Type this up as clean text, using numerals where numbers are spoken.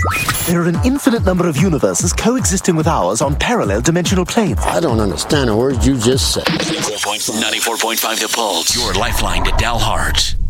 There are an infinite number of universes coexisting with ours on parallel dimensional planes. I don't understand a word you just said. 94.5 The Pulse. Your lifeline to Dalhart.